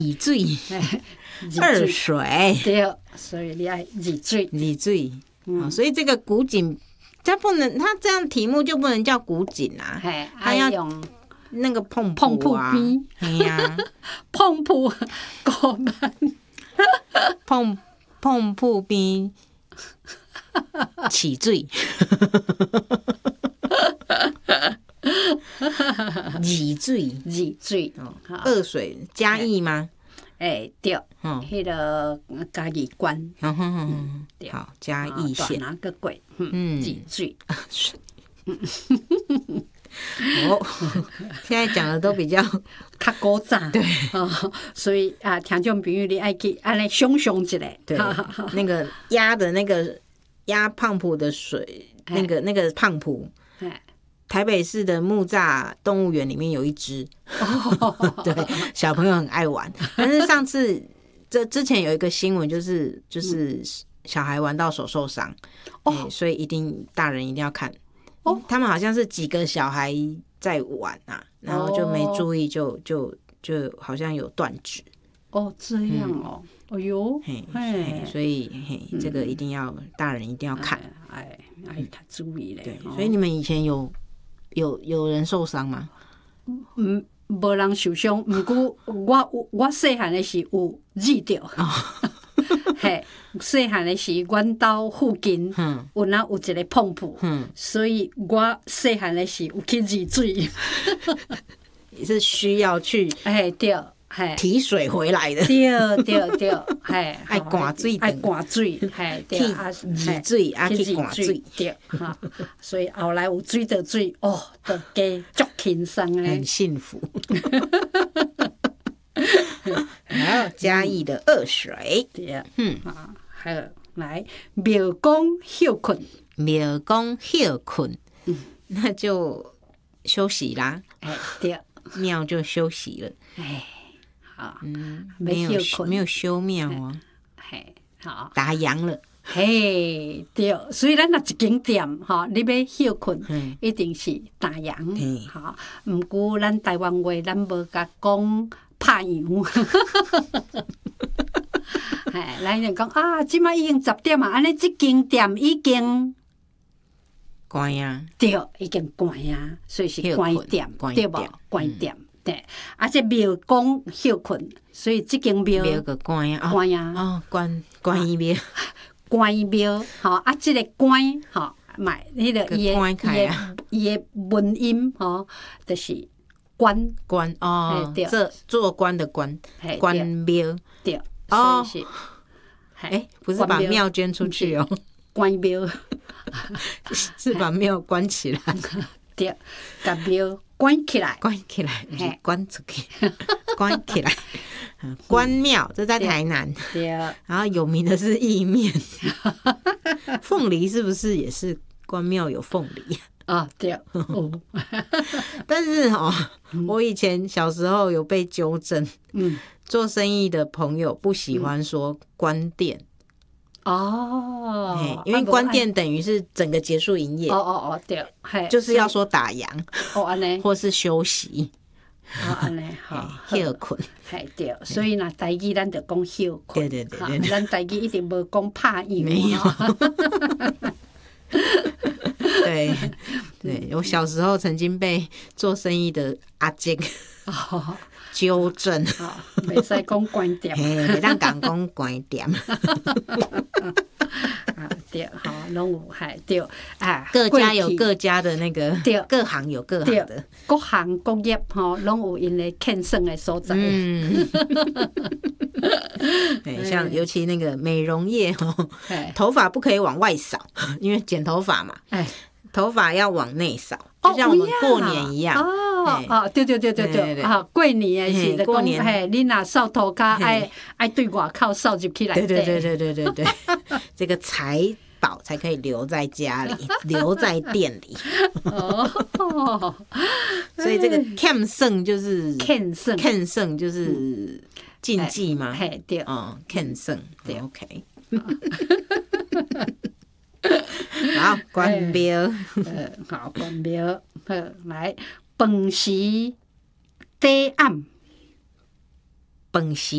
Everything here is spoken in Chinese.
二水，二水， 对，所以你要二水。 二水。所以这个古井，它不能，它这样题目就不能叫古井啊，它要用那个碰碰浦啊， 边， 嘿呀， 碰浦过慢， 碰浦边起水，二水， 二水， 二水嘉义吗？ 对，迄个嘉义关， 好，嘉义县哪个过？二水。 现在讲的都比较较古早， 对， 所以听众朋友你爱去安尼想象一下， 对，那个压的那个压胖浦的水，那个胖浦，台北市的木栅动物园里面有一只，对，小朋友很爱玩。但是上次之前有一个新闻，就是小孩玩到手受伤，所以大人一定要看。他们好像是几个小孩在玩啊，然后就没注意，就好像有断指。 这样哦，哎呦， 所以这个一定要大人一定要看， 较注意嘞。 对，所以你们以前有人受伤吗？ 无人受伤，不过我细汉的时有遇到。细汉的时，阮兜附近有一个碰浦，所以我细汉的时有去二水， 是需要去对， 提水回来的， 对， 爱灌水， 对， 二水去灌水， 对，所以后来有水就水，就加足轻松的， 很幸福。还有嘉义的二水， 对，还有来庙公休困， 庙公休困，那就休息啦， 对， 庙就休息了， 好， 没有休庙啊， 好， 打烊了， 对，所以咱若一间店你要休困，一定是打烊，好，毋过咱台湾话咱无甲讲。拍烊，咱就讲即摆已经10点啊，安尼即间店已经关啊， 对，已经关啊，所以是关店，对无？关店，对。这庙公休困，所以即间庙个关啊， 关啊， 关伊庙， 关庙，即个关，买迄个伊的文音，就是关对，做官的官庙， 对，所以是， 不是把庙捐出去哦， 关庙是把庙关起来， 对，把庙关起来， 不是关出去，关起来，关庙，这在台南， 对， 然后有名的是意面，凤梨是不是也是关庙有凤梨？ 对， 但是我以前小时候有被纠正，做生意的朋友不喜欢说关店，因为关店等于是整个结束营业， 对， 就是要说打烊， 安尼， 或是休息， 安尼， 休困， 对，所以台语咱就讲休困， 对， 咱台语一定无讲拍烊， 没有。对，我小时候曾经被做生意的阿姐纠正， 袂使讲关店， 袂当讲关店， 对，拢有对， 各家有各家的那个，各行有各行的， 各行各业拢有因的欠算的所在。 像尤其那个美容业头发不可以往外扫，因为剪头发嘛，头发要往内扫，就像我们过年一样。 对，过年的是过年，你若扫头壳，爱对外口扫入去来。 对，这个财宝才可以留在家里，留在店里。所以这个欠算就是欠算就是禁忌嘛。 对， 欠算对 OK。好，关庙， 好，关庙，来，饭时底暗， 饭时